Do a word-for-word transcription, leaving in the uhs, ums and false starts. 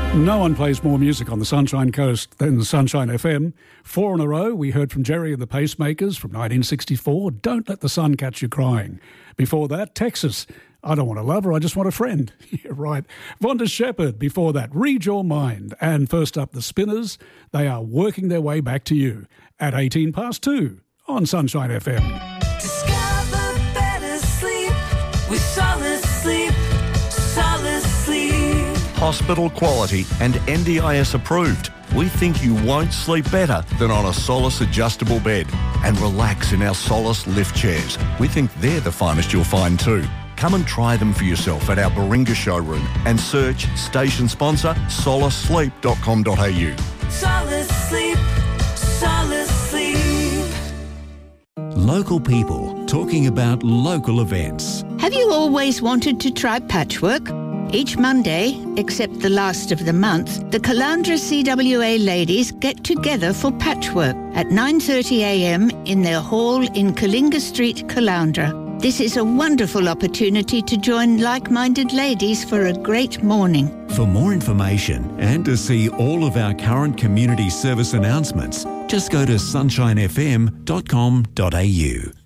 No one plays more music on the Sunshine Coast than Sunshine F M. Four in a row, we heard from Jerry and the Pacemakers from nineteen sixty-four, Don't Let the Sun Catch You Crying. Before that, Texas, I Don't Want a Lover, I Just Want a Friend. Yeah, right. Vonda Shepherd, before that, Read Your Mind. And first up, the Spinners, they are working their way back to you at eighteen past two on Sunshine F M. Discover better sleep with Solid Sleep. Solid Sleep. Hospital quality and N D I S approved. We think you won't sleep better than on a Solace adjustable bed. And relax in our Solace lift chairs. We think they're the finest you'll find too. Come and try them for yourself at our Baringa showroom and search station sponsor solace sleep dot com dot a u. Solid Sleep. Solid Sleep. Local people talking about local events. Have you always wanted to try patchwork? Each Monday, except the last of the month, the Caloundra C W A ladies get together for patchwork at nine thirty a m in their hall in Kalinga Street, Caloundra. This is a wonderful opportunity to join like-minded ladies for a great morning. For more information and to see all of our current community service announcements, just go to sunshine f m dot com dot a u.